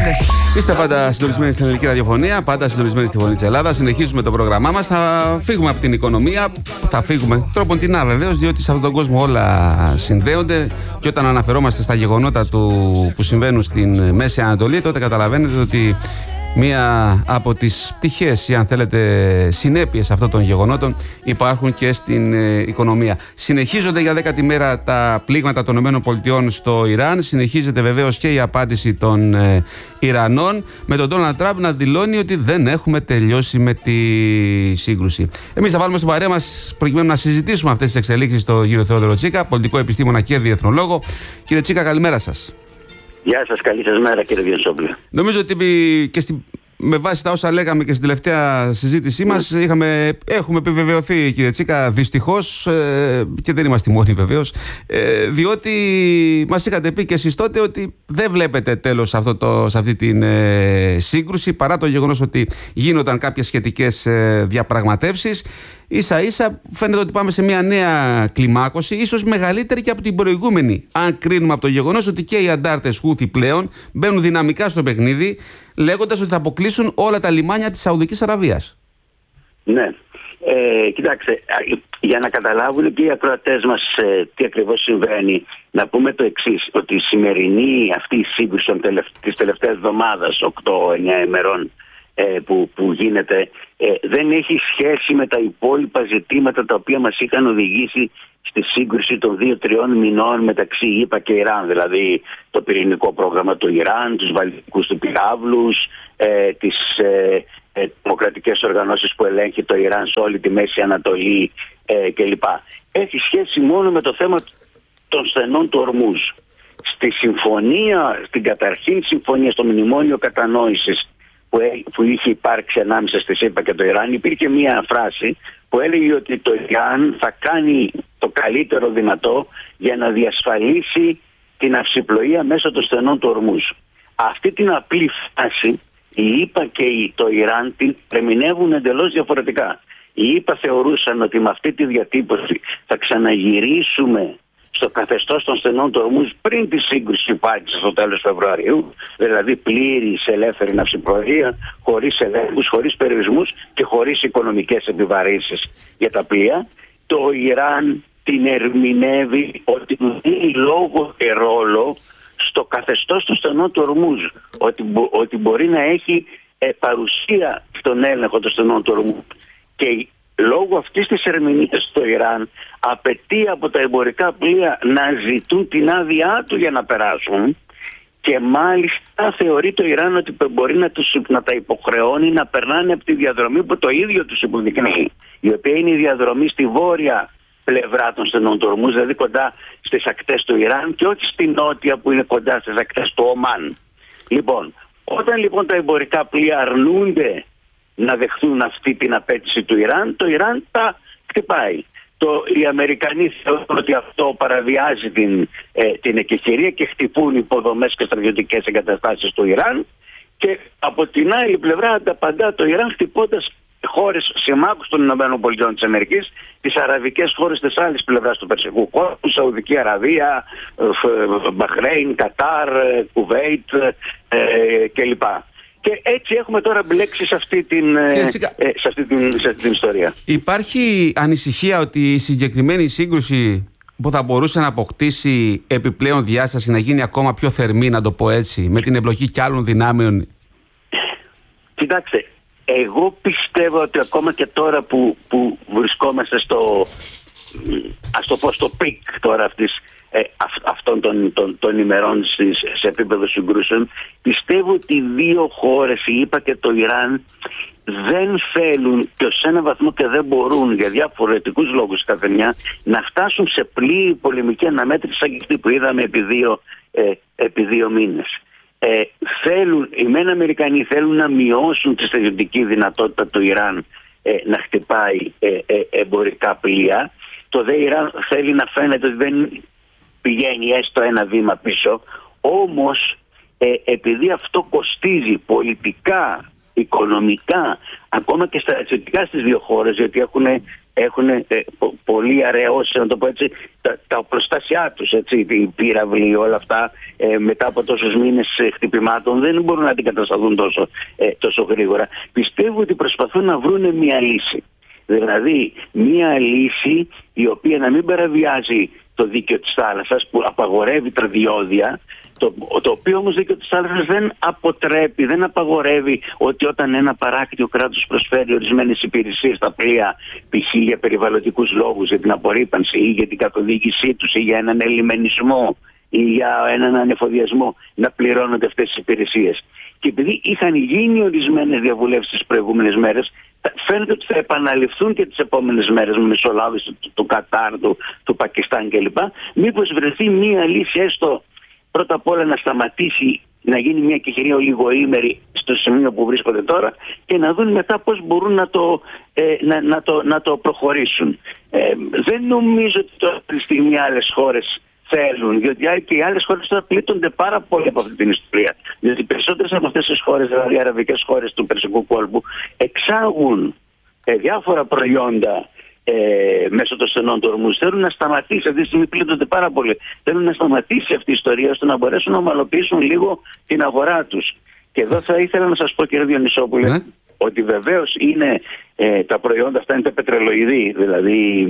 Είστε πάντα συντονισμένοι στην ελληνική ραδιοφωνία, πάντα συντονισμένοι στη Φωνή της Ελλάδας. Συνεχίζουμε το πρόγραμμά μας. Θα φύγουμε από την οικονομία. Θα φύγουμε τρόποντινά βεβαίως, διότι σε αυτόν τον κόσμο όλα συνδέονται. Και όταν αναφερόμαστε στα γεγονότα που συμβαίνουν στην Μέση Ανατολή, τότε καταλαβαίνετε ότι μία από τις πτυχές ή αν θέλετε συνέπειες αυτών των γεγονότων υπάρχουν και στην οικονομία. Συνεχίζονται για 10η μέρα τα πλήγματα των ΗΠΑ στο Ιράν. Συνεχίζεται βεβαίως και η απάντηση των Ιρανών, με τον Ντόναλντ Τραμπ να δηλώνει ότι δεν έχουμε τελειώσει με τη σύγκρουση. Εμείς θα βάλουμε στην παρέα μας προκειμένου να συζητήσουμε αυτές τις εξελίξεις τον κύριο Θεόδωρο Τσίκα, πολιτικό επιστήμονα και διεθνολόγο. Κύριε Τσίκα, καλημέρα σας. Γεια σας, καλή σας μέρα κύριε Διασόπουλε. Νομίζω ότι και με βάση τα όσα λέγαμε και στην τελευταία συζήτησή μας έχουμε επιβεβαιωθεί, κύριε Τσίκα, δυστυχώς, και δεν είμαστε μόνοι βεβαίως, διότι μας είχατε πει και εσείς τότε ότι δεν βλέπετε τέλος σε αυτή την σύγκρουση, παρά το γεγονός ότι γίνονταν κάποιες σχετικές διαπραγματεύσεις. Ίσα ίσα φαίνεται ότι πάμε σε μια νέα κλιμάκωση, ίσως μεγαλύτερη και από την προηγούμενη, αν κρίνουμε από το γεγονός ότι και οι αντάρτες Χούθι πλέον μπαίνουν δυναμικά στο παιχνίδι, λέγοντας ότι θα αποκλείσουν όλα τα λιμάνια της Σαουδικής Αραβίας. Ναι. Κοιτάξτε, για να καταλάβουν και οι ακροατές μας τι ακριβώς συμβαίνει, να πούμε το εξής, ότι η σημερινή αυτή η σύγκρουση της τελευταίας εβδομάδας, 8-9 ημερών, που γίνεται, δεν έχει σχέση με τα υπόλοιπα ζητήματα τα οποία μας είχαν οδηγήσει στη σύγκρουση των 2-3 μηνών μεταξύ ΗΠΑ και Ιράν, δηλαδή το πυρηνικό πρόγραμμα του Ιράν, τους βαλιστικούς του πυράβλους, τις δημοκρατικές οργανώσεις που ελέγχει το Ιράν σε όλη τη Μέση Ανατολή κλπ. Έχει σχέση μόνο με το θέμα των στενών του Ορμούζ. Στη συμφωνία, στην καταρχήν συμφωνία, στο μνημόνιο κατανόησης που είχε υπάρξει ανάμεσα στη ΗΠΑ και το Ιράν, υπήρχε μία φράση που έλεγε ότι το Ιράν θα κάνει το καλύτερο δυνατό για να διασφαλίσει την αυσιπλοεία μέσω των στενών του Ορμούζ. Αυτή την απλή φράση οι ΗΠΑ και το Ιράν την ερμηνεύουν εντελώς διαφορετικά. Οι ΗΠΑ θεωρούσαν ότι με αυτή τη διατύπωση θα ξαναγυρίσουμε στο καθεστώς των στενών του Ορμούζ πριν τη σύγκρουση που υπάρξει στο τέλος Φεβρουαρίου, δηλαδή πλήρης ελεύθερη ναυσιπλοεία, χωρίς ελέγχους, χωρίς περιορισμούς και χωρίς οικονομικές επιβαρύνσεις για τα πλοία. Το Ιράν την ερμηνεύει ότι δίνει λόγο και ρόλο στο καθεστώς των στενών του Ορμούζ, ότι μπορεί να έχει παρουσία στον έλεγχο των στενών του Ορμούζ. Και λόγω αυτής της ερμηνείας το Ιράν απαιτεί από τα εμπορικά πλοία να ζητούν την άδειά του για να περάσουν, και μάλιστα θεωρεί το Ιράν ότι μπορεί να τα υποχρεώνει να περνάνε από τη διαδρομή που το ίδιο τους υποδεικνύει, η οποία είναι η διαδρομή στη βόρεια πλευρά των στενών του Ορμούζ, δηλαδή κοντά στις ακτές του Ιράν, και όχι στη νότια που είναι κοντά στις ακτές του Ομάν. Λοιπόν, όταν τα εμπορικά πλοία αρνούνται να δεχθούν αυτή την απέτηση του Ιράν, το Ιράν τα χτυπάει. Οι Αμερικανοί θεωρούν ότι αυτό παραβιάζει την εκεχηρία και χτυπούν υποδομές και στρατιωτικές εγκαταστάσεις του Ιράν, και από την άλλη πλευρά ανταπαντά το Ιράν χτυπώντας χώρες συμμάχους των ΗΠΑ, τις αραβικές χώρες της άλλης πλευράς του Περσικού κόλπου, Σαουδική Αραβία, Μπαχρέιν, Κατάρ, Κουβέιτ κλπ. Και έτσι έχουμε τώρα μπλέξει σε αυτή την ιστορία. Υπάρχει ανησυχία ότι η συγκεκριμένη σύγκρουση που θα μπορούσε να αποκτήσει επιπλέον διάσταση, να γίνει ακόμα πιο θερμή, να το πω έτσι, με την εμπλοκή κι άλλων δυνάμεων? Κοιτάξτε, εγώ πιστεύω ότι ακόμα και τώρα που βρισκόμαστε στο πικ τώρα αυτών των ημερών σε επίπεδο συγκρούσεων, πιστεύω ότι οι δύο χώρες, η ΗΠΑ και το Ιράν, δεν θέλουν και ως ένα βαθμό και δεν μπορούν, για διαφορετικούς λόγους καθεμιά, να φτάσουν σε πλήρη πολεμική αναμέτρηση σαν και αυτή που είδαμε επί 2 μήνες. Οι μεν Αμερικανοί θέλουν να μειώσουν τη στρατιωτική δυνατότητα του Ιράν να χτυπάει εμπορικά πλοία. Το δε Ιράν θέλει να φαίνεται ότι δεν πηγαίνει έστω ένα βήμα πίσω. Όμως επειδή αυτό κοστίζει πολιτικά, οικονομικά, ακόμα και στρατιωτικά στις δύο χώρες, γιατί έχουν έχουν πολύ αραιώσει, να το πω έτσι, τα οπλοστάσια τους, οι πύραυλοι, όλα αυτά, μετά από τόσους μήνες χτυπημάτων δεν μπορούν να αντικατασταθούν τόσο γρήγορα. Πιστεύω ότι προσπαθούν να βρουν μια λύση. Δηλαδή μια λύση η οποία να μην παραβιάζει το δίκαιο της θάλασσας που απαγορεύει τα διόδια, το οποίο όμως δίκαιο της θάλασσας δεν αποτρέπει, δεν απαγορεύει ότι όταν ένα παράκτιο κράτος προσφέρει ορισμένες υπηρεσίες στα πλοία, π.χ. για περιβαλλοντικούς λόγους, για την απορρίπανση ή για την καθοδήγησή τους ή για έναν ελιμενισμό ή για έναν ανεφοδιασμό, να πληρώνονται αυτές τις υπηρεσίες. Και επειδή είχαν γίνει ορισμένες διαβουλεύσεις τις προηγούμενες μέρες, φαίνεται ότι θα επαναληφθούν και τις επόμενες μέρες με μεσολάβηση του Κατάρ, του Πακιστάν κλπ. Μήπως βρεθεί μία λύση, έστω πρώτα απ' όλα να σταματήσει, να γίνει μια κεχηρία ολιγοήμερη στο σημείο που βρίσκονται τώρα και να δουν μετά πώς μπορούν να το προχωρήσουν. Δεν νομίζω ότι τώρα αυτή τη στιγμή άλλες χώρες θέλουν, διότι και οι άλλες χώρες τώρα πλήττονται πάρα πολύ από αυτή την ιστορία. Διότι περισσότερες από αυτές τις χώρες, δηλαδή οι αραβικές χώρες του Περσικού κόλπου, εξάγουν διάφορα προϊόντα μέσω των στενών του Ορμούζ. Θέλουν να σταματήσει, αυτή τη στιγμή πλήττονται πάρα πολύ. Θέλουν να σταματήσει αυτή η ιστορία ώστε να μπορέσουν να ομαλοποιήσουν λίγο την αγορά τους. Και εδώ θα ήθελα να σας πω, κύριε Διονυσόπουλε, ότι βεβαίως είναι τα προϊόντα αυτά είναι τα πετρελοειδή, δηλαδή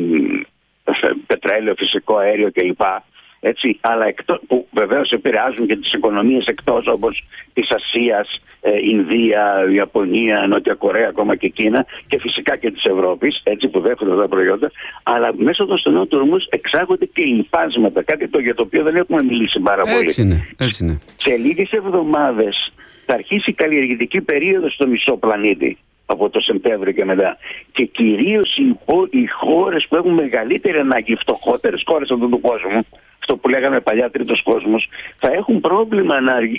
πετρέλαιο, φυσικό αέριο κλπ. Αλλά που βεβαίως επηρεάζουν και τις οικονομίες εκτός, όπως της Ασίας, Ινδία, Ιαπωνία, Νότια Κορέα, ακόμα και Κίνα, και φυσικά και της Ευρώπης, που δέχονται αυτά τα προϊόντα. Αλλά μέσω των στενών του Ορμούζ εξάγονται και λιπάσματα, κάτι για το οποίο δεν έχουμε μιλήσει πάρα πολύ. Έτσι είναι. Σε λίγες εβδομάδες θα αρχίσει η καλλιεργητική περίοδος στο μισό πλανήτη, από το Σεπτέμβριο και μετά. Και κυρίως οι χώρες που έχουν μεγαλύτερη ανάγκη, οι φτωχότερες χώρες αυτού του κόσμου, αυτό που λέγαμε παλιά τρίτος κόσμος, θα έχουν πρόβλημα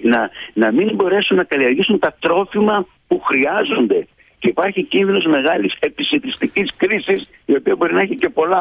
να μην μπορέσουν να καλλιεργήσουν τα τρόφιμα που χρειάζονται. Και υπάρχει κίνδυνος μεγάλης επισιτιστικής κρίσης, η οποία μπορεί να έχει και πολλά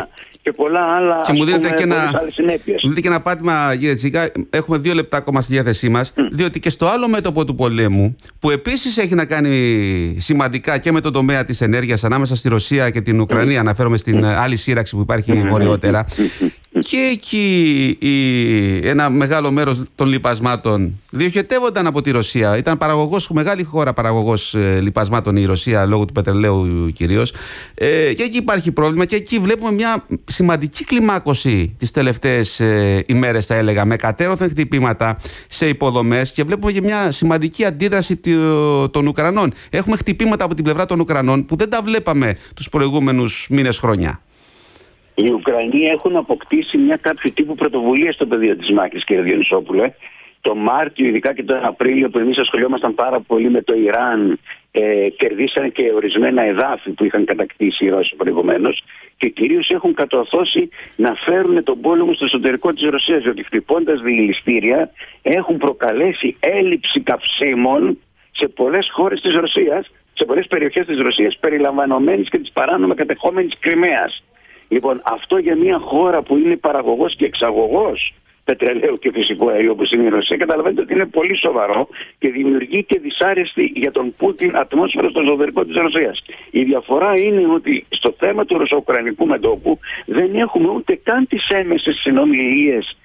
άλλα και μου δίνετε άλλες συνέπειες. Μου δίνετε και ένα πάτημα, κύριε Τσίκα. Έχουμε 2 λεπτά ακόμα στη διάθεσή μας. Διότι και στο άλλο μέτωπο του πολέμου, που επίσης έχει να κάνει σημαντικά και με τον τομέα της ενέργειας ανάμεσα στη Ρωσία και την Ουκρανία, αναφέρομαι στην άλλη σύραξη που υπάρχει βορειότερα, και εκεί ένα μεγάλο μέρος των λιπασμάτων διοχετεύονταν από τη Ρωσία. Ήταν μεγάλη χώρα παραγωγός λιπασμάτων η Ρωσία, λόγω του πετρελαίου κυρίως. Και εκεί υπάρχει πρόβλημα και εκεί βλέπουμε μια σημαντική κλιμάκωση τις τελευταίες ημέρες, θα έλεγα, με κατέρωθεν χτυπήματα σε υποδομές, και βλέπουμε και μια σημαντική αντίδραση των Ουκρανών. Έχουμε χτυπήματα από την πλευρά των Ουκρανών που δεν τα βλέπαμε τους προηγούμενους μήνες, χρόνια. Οι Ουκρανοί έχουν αποκτήσει μια κάποιο τύπου πρωτοβουλία στο πεδίο της μάχης, κύριε Διονυσόπουλε. Το Μάρτιο, ειδικά και τον Απρίλιο, που εμείς ασχολιόμασταν πάρα πολύ με το Ιράν, κερδίσαν και ορισμένα εδάφη που είχαν κατακτήσει οι Ρώσοι προηγουμένως, και κυρίως έχουν κατορθώσει να φέρουν τον πόλεμο στο εσωτερικό της Ρωσίας, διότι χτυπώντας διελιστήρια έχουν προκαλέσει έλλειψη καυσίμων σε πολλές χώρες της Ρωσίας, σε πολλές περιοχές της Ρωσίας, περιλαμβανομένης και της παράνομα κατεχόμενης Κριμαίας. Λοιπόν, αυτό για μια χώρα που είναι παραγωγός και εξαγωγός πετρελαίου και φυσικού αερίου, όπως είναι η Ρωσία, καταλαβαίνετε ότι είναι πολύ σοβαρό και δημιουργεί και δυσάρεστη για τον Πούτιν ατμόσφαιρα στο εσωτερικό της Ρωσίας. Η διαφορά είναι ότι στο θέμα του ρωσο-ουκρανικού μετώπου δεν έχουμε ούτε καν τις έμεσες συνομιλίες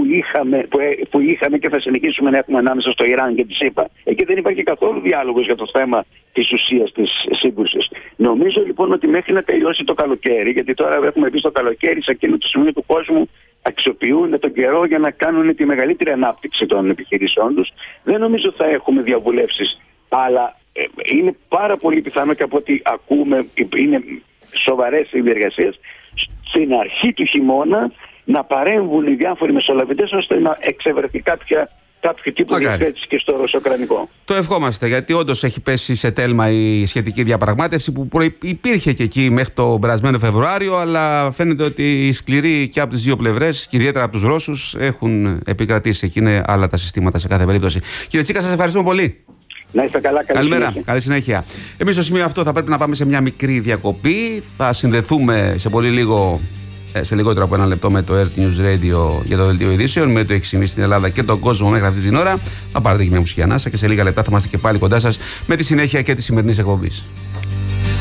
που είχαμε και θα συνεχίσουμε να έχουμε ανάμεσα στο Ιράν και τη ΣΥΠΑ. Εκεί δεν υπάρχει καθόλου διάλογος για το θέμα της ουσίας της σύγκρουσης. Νομίζω λοιπόν ότι μέχρι να τελειώσει το καλοκαίρι, γιατί τώρα έχουμε μπει στο καλοκαίρι, σε εκείνο το σημείο του κόσμου αξιοποιούν τον καιρό για να κάνουν τη μεγαλύτερη ανάπτυξη των επιχειρήσεων τους, δεν νομίζω θα έχουμε διαβουλεύσεις. Αλλά είναι πάρα πολύ πιθανό, και από ό,τι ακούμε είναι σοβαρές συνεργασίες, στην αρχή του χειμώνα να παρέμβουν οι διάφοροι μεσολαβητές ώστε να εξευρεθεί κάποιο τύπου διευθέτηση και στο ρωσοκρανικό. Το ευχόμαστε, γιατί όντως έχει πέσει σε τέλμα η σχετική διαπραγμάτευση που υπήρχε και εκεί μέχρι το περασμένο Φεβρουάριο, αλλά φαίνεται ότι οι σκληροί και από τις δύο πλευρές, και ιδιαίτερα από τους Ρώσους, έχουν επικρατήσει. Εκεί είναι άλλα τα συστήματα σε κάθε περίπτωση. Κύριε Τσίκα, σας ευχαριστούμε πολύ. Να είστε καλά, καλημέρα. Καλή συνέχεια. Εμείς στο σημείο αυτό θα πρέπει να πάμε σε μια μικρή διακοπή. Θα συνδεθούμε σε πολύ λίγο, σε λιγότερο από 1 λεπτό, με το Earth News Radio για το δελτίο ειδήσεων, με το έχει συμβεί στην Ελλάδα και τον κόσμο μέχρι αυτή την ώρα. Θα πάρετε και μια μουσική ανάσα και σε λίγα λεπτά θα είμαστε και πάλι κοντά σας με τη συνέχεια και τη σημερινή εκπομπή.